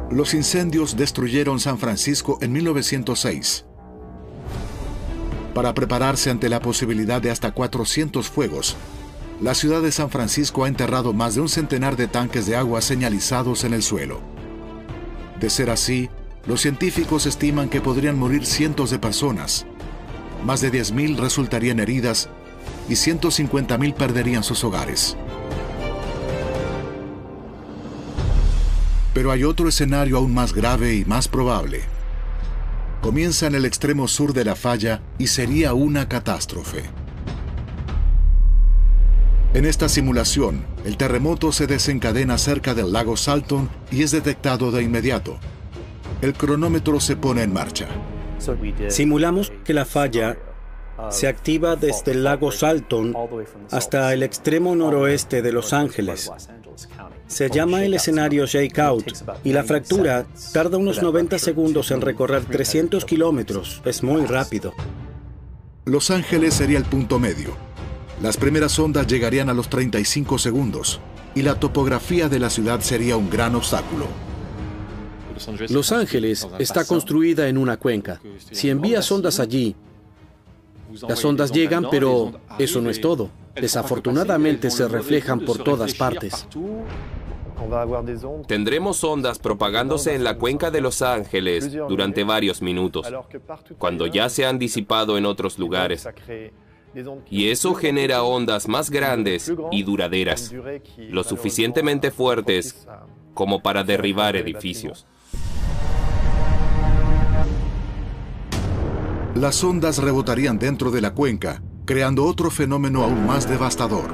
Los incendios destruyeron San Francisco en 1906. Para prepararse ante la posibilidad de hasta 400 fuegos, la ciudad de San Francisco ha enterrado más de un centenar de tanques de agua señalizados en el suelo. De ser así, los científicos estiman que podrían morir cientos de personas. Más de 10.000 resultarían heridas y 150.000 perderían sus hogares. Pero hay otro escenario aún más grave y más probable. Comienza en el extremo sur de la falla y sería una catástrofe. En esta simulación, el terremoto se desencadena cerca del lago Salton y es detectado de inmediato. El cronómetro se pone en marcha. Simulamos que la falla se activa desde el lago Salton hasta el extremo noroeste de Los Ángeles. Se llama el escenario shakeout y la fractura tarda unos 90 segundos en recorrer 300 kilómetros. Es muy rápido. Los Ángeles sería el punto medio. Las primeras ondas llegarían a los 35 segundos y la topografía de la ciudad sería un gran obstáculo. Los Ángeles está construida en una cuenca. Si envías ondas allí, las ondas llegan, pero eso no es todo. Desafortunadamente se reflejan por todas partes. Tendremos ondas propagándose en la cuenca de Los Ángeles durante varios minutos, cuando ya se han disipado en otros lugares. Y eso genera ondas más grandes y duraderas, lo suficientemente fuertes como para derribar edificios. Las ondas rebotarían dentro de la cuenca, creando otro fenómeno aún más devastador.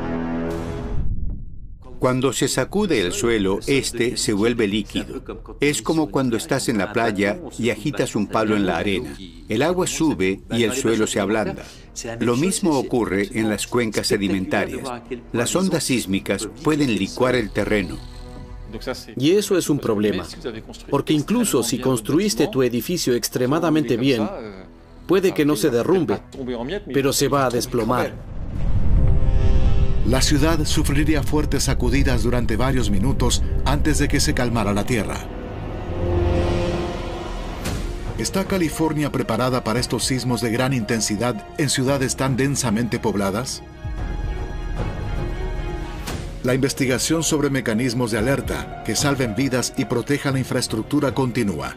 Cuando se sacude el suelo, este se vuelve líquido. Es como cuando estás en la playa y agitas un palo en la arena. El agua sube y el suelo se ablanda. Lo mismo ocurre en las cuencas sedimentarias. Las ondas sísmicas pueden licuar el terreno. Y eso es un problema, porque incluso si construiste tu edificio extremadamente bien, puede que no se derrumbe, pero se va a desplomar. La ciudad sufriría fuertes sacudidas durante varios minutos antes de que se calmara la tierra. ¿Está California preparada para estos sismos de gran intensidad en ciudades tan densamente pobladas? La investigación sobre mecanismos de alerta que salven vidas y protejan la infraestructura continúa.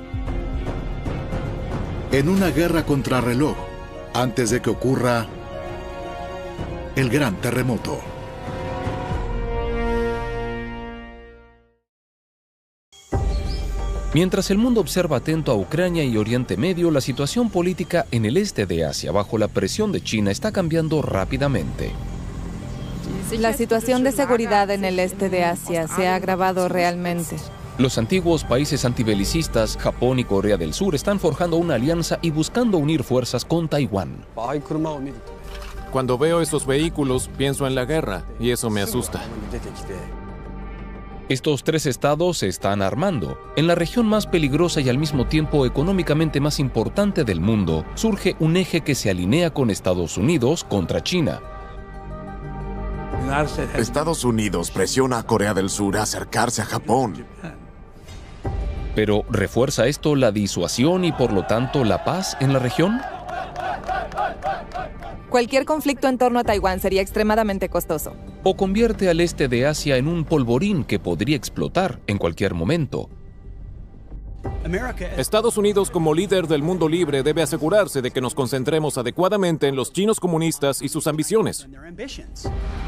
En una guerra contrarreloj, antes de que ocurra el gran terremoto. Mientras el mundo observa atento a Ucrania y Oriente Medio, la situación política en el este de Asia, bajo la presión de China, está cambiando rápidamente. La situación de seguridad en el este de Asia se ha agravado realmente. Los antiguos países antibelicistas, Japón y Corea del Sur, están forjando una alianza y buscando unir fuerzas con Taiwán. Cuando veo esos vehículos, pienso en la guerra, y eso me asusta. Estos tres estados se están armando. En la región más peligrosa y al mismo tiempo económicamente más importante del mundo, surge un eje que se alinea con Estados Unidos contra China. Estados Unidos presiona a Corea del Sur a acercarse a Japón. Pero ¿refuerza esto la disuasión y por lo tanto la paz en la región? Cualquier conflicto en torno a Taiwán sería extremadamente costoso. ¿O convierte al este de Asia en un polvorín que podría explotar en cualquier momento? Estados Unidos, como líder del mundo libre, debe asegurarse de que nos concentremos adecuadamente en los chinos comunistas y sus ambiciones.